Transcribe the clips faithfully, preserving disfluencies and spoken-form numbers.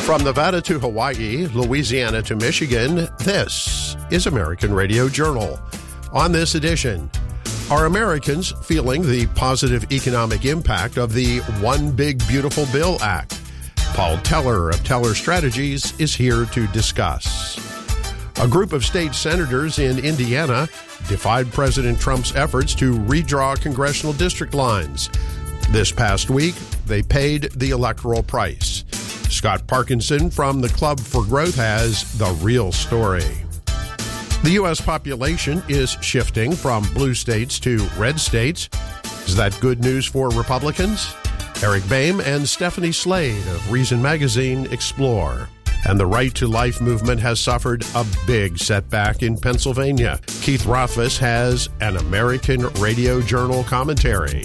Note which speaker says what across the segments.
Speaker 1: From Nevada to Hawaii, Louisiana to Michigan, this is American Radio Journal. On this edition, are Americans feeling the positive economic impact of the One Big Beautiful Bill Act? Paul Teller of Teller Strategies is here to discuss. A group of state senators in Indiana defied President Trump's efforts to redraw congressional district lines. This past week, they paid the electoral price. Scott Parkinson from the Club for Growth has the real story. The U S population is shifting from blue states to red states. Is that good news for Republicans? Eric Boehm and Stephanie Slade of Reason Magazine explore. And the Right to Life movement has suffered a big setback in Pennsylvania. Keith Rothfuss has an American Radio Journal commentary.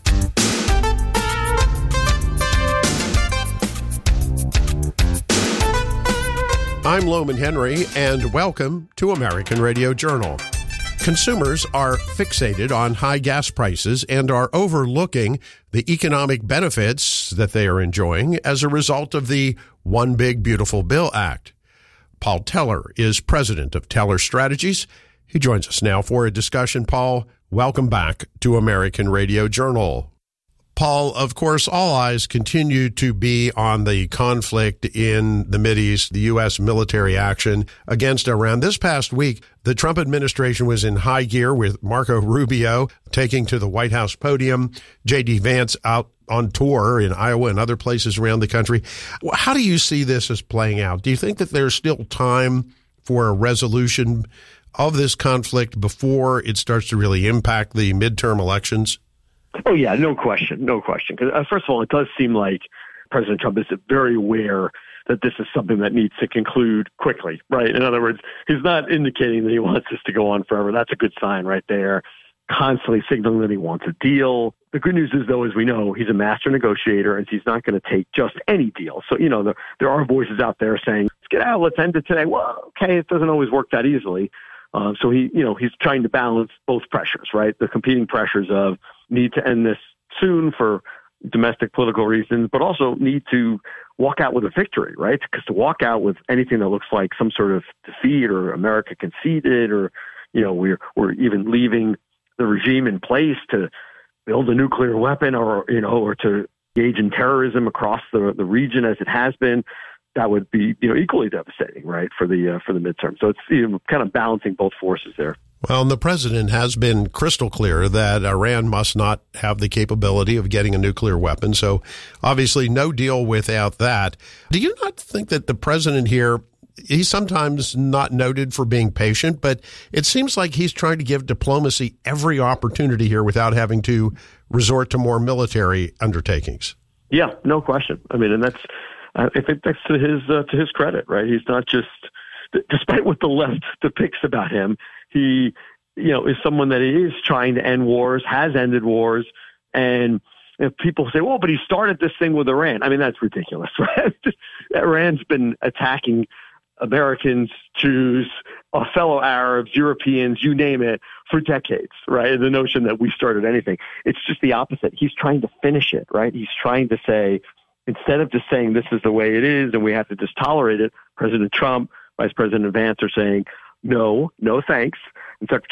Speaker 1: I'm Loman Henry, and welcome to American Radio Journal. Consumers are fixated on high gas prices and are overlooking the economic benefits that they are enjoying as a result of the One Big Beautiful Bill Act. Paul Teller is president of Teller Strategies. He joins us now for a discussion. Paul, welcome back to American Radio Journal. Paul, of course, all eyes continue to be on the conflict in the Mideast, the U S military action against Iran. This past week, the Trump administration was in high gear with Marco Rubio taking to the White House podium, J D Vance out on tour in Iowa and other places around the country. How do you see this as playing out? Do you think that there's still time for a resolution of this conflict before it starts to really impact the midterm elections?
Speaker 2: Oh, yeah, no question, no question. Because uh, first of all, it does seem like President Trump is very aware that this is something that needs to conclude quickly, right? In other words, he's not indicating that he wants this to go on forever. That's a good sign right there. Constantly signaling that he wants a deal. The good news is, though, as we know, he's a master negotiator, and he's not going to take just any deal. So, you know, the, there are voices out there saying, let's get out, let's end it today. Well, okay, it doesn't always work that easily. Um, so he, you know, he's trying to balance both pressures, right? The competing pressures of need to end this soon for domestic political reasons, but also need to walk out with a victory, right? Because to walk out with anything that looks like some sort of defeat or America conceded or, you know, we're, we're even leaving the regime in place to build a nuclear weapon or, you know, or to engage in terrorism across the, the region as it has been, that would be, you know, equally devastating, right, for the uh, for the midterm. So it's, you know, kind of balancing both forces there.
Speaker 1: Well, and the president has been crystal clear that Iran must not have the capability of getting a nuclear weapon. So obviously no deal without that. Do you not think that the president here, he's sometimes not noted for being patient, but it seems like he's trying to give diplomacy every opportunity here without having to resort to more military undertakings? Yeah,
Speaker 2: no question. I mean, and that's, I think that's to his uh, to his credit, right? He's not just, despite what the left depicts about him, he, you know, is someone that is trying to end wars, has ended wars, and if people say, well, but he started this thing with Iran. I mean, that's ridiculous, right? Iran's been attacking Americans, Jews, uh, fellow Arabs, Europeans, you name it, for decades, right? The notion that we started anything. It's just the opposite. He's trying to finish it, right? He's trying to say, instead of just saying this is the way it is and we have to just tolerate it, President Trump, Vice President Vance are saying, no, no thanks. And Secretary